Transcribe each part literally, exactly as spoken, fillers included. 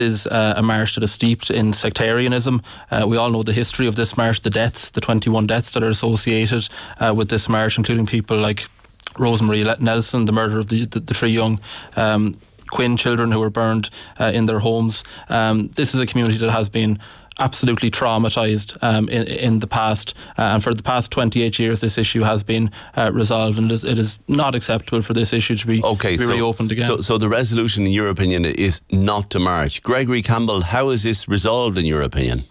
is uh, a march that is steeped in sectarianism. Uh, we all know the history of this march, the deaths, the twenty-one deaths that are associated uh, with this march, including people like Rosemary Nelson, the murder of the, the, the three young um, Quinn children who were burned uh, in their homes. Um, this is a community that has been absolutely traumatised um, in, in the past, uh, and for the past twenty-eight years this issue has been uh, resolved, and it is, it is not acceptable for this issue to be, okay, to be so, reopened again. So, so the resolution, in your opinion, is not to march. Gregory Campbell, how is this resolved in your opinion?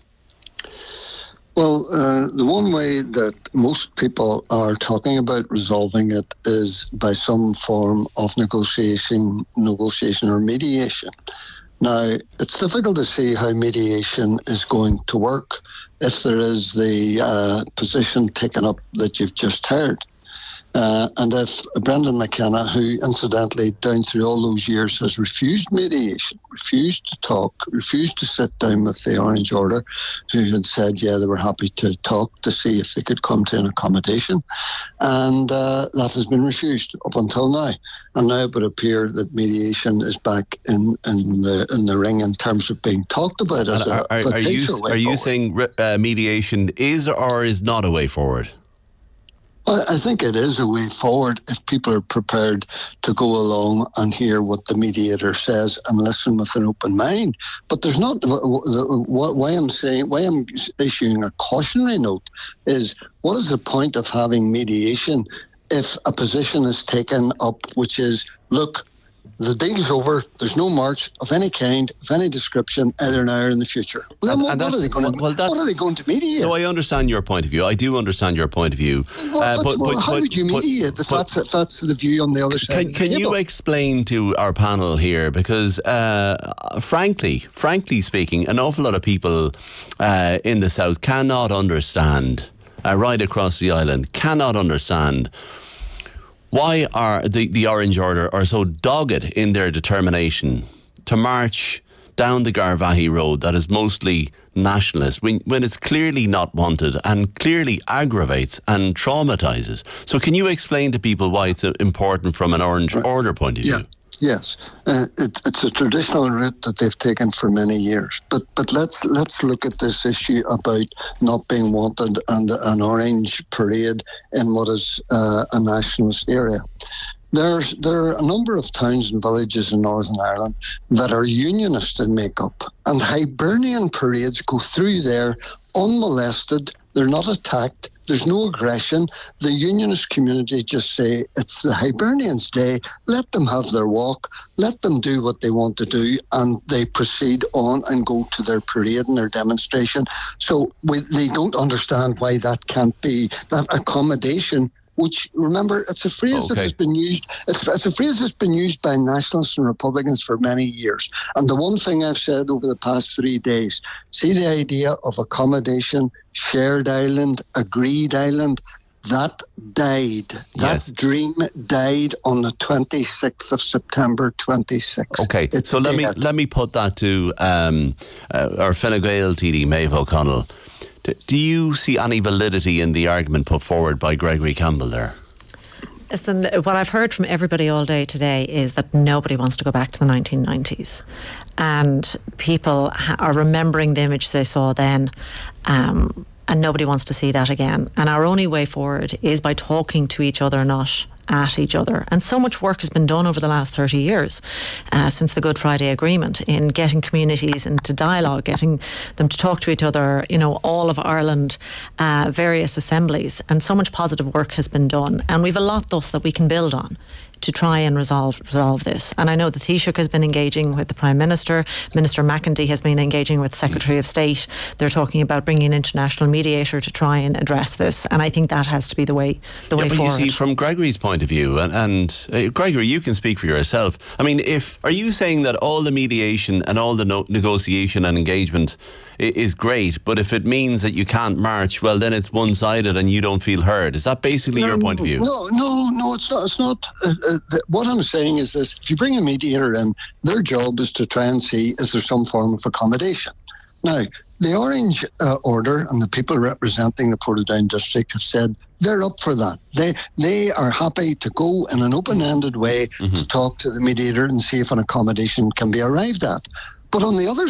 Well, uh, the one way that most people are talking about resolving it is by some form of negotiation, negotiation or mediation. Now, it's difficult to see how mediation is going to work if there is the uh, position taken up that you've just heard. Uh, and if Brendan McKenna, who incidentally down through all those years has refused mediation, refused to talk, refused to sit down with the Orange Order, who had said, yeah, they were happy to talk to see if they could come to an accommodation. And uh, that has been refused up until now. And now it would appear that mediation is back in, in the in the ring in terms of being talked about as a are, are, potential you, way Are you forward. saying uh, mediation is or is not a way forward? I think it is a way forward if people are prepared to go along and hear what the mediator says and listen with an open mind. But there's not, why I'm saying, why I'm issuing a cautionary note is, what is the point of having mediation if a position is taken up which is, look, the deal's over, there's no march of any kind, of any description, either now or in the future. Well, and, what, and what, are they going to, well, what are they going to mediate? So I understand your point of view. I do understand your point of view. Well, uh, but, but, well, but, how but, would you mediate but, if, that's, if that's the view on the other side Can, of the can table? you explain to our panel here, because uh, frankly, frankly speaking, an awful lot of people uh, in the South cannot understand, uh, right across the island, cannot understand why are the, the Orange Order are so dogged in their determination to march down the Garvaghey Road that is mostly nationalist when, when it's clearly not wanted and clearly aggravates and traumatises. So can you explain to people why it's important from an Orange Order point of view? Yeah. Yes, uh, it, it's a traditional route that they've taken for many years. But but let's let's look at this issue about not being wanted and an orange parade in what is uh, a nationalist area. There's there are a number of towns and villages in Northern Ireland that are unionist in makeup, and Hibernian parades go through there unmolested. They're not attacked. There's no aggression. The unionist community just say, it's the Hibernians' day. Let them have their walk. Let them do what they want to do. And they proceed on and go to their parade and their demonstration. So we, they don't understand why that can't be, that accommodation, which, remember, it's a phrase okay. that has been used, it's, it's a phrase that's been used by nationalists and Republicans for many years. And the one thing I've said over the past three days, see the idea of accommodation, shared island, agreed island, that died. That yes. dream died on the twenty-sixth of September twenty-six. Okay, it's so let dead. me let me put that to um, uh, our Fine Gael T D, Maeve O'Connell. Do you see any validity in the argument put forward by Gregory Campbell there? Listen, what I've heard from everybody all day today is that nobody wants to go back to the nineteen nineties. And people ha- are remembering the image they saw then, um, and nobody wants to see that again. And our only way forward is by talking to each other, not at each other. And so much work has been done over the last thirty years uh, since the Good Friday Agreement in getting communities into dialogue, getting them to talk to each other, you know, all of Ireland, uh, various assemblies, and so much positive work has been done. And we've a lot thus that we can build on to try and resolve resolve this. And I know that Taoiseach has been engaging with the Prime Minister. Minister McEntee has been engaging with Secretary of State. They're talking about bringing an international mediator to try and address this. And I think that has to be the way the yeah, Mm. way but forward. You see, from Gregory's point of view, and, and uh, Gregory, you can speak for yourself. I mean, if are you saying that all the mediation and all the no- negotiation and engagement is great, but if it means that you can't march, well, then it's one-sided and you don't feel heard? Is that basically no, your point of view? No, no, no, it's not. It's not. Uh, uh, the, what I'm saying is this: if you bring a mediator in, their job is to try and see is there some form of accommodation. Now, the Orange uh, Order and the people representing the Portadown district have said they're up for that. They they are happy to go in an open-ended way mm-hmm. to talk to the mediator and see if an accommodation can be arrived at. But on the other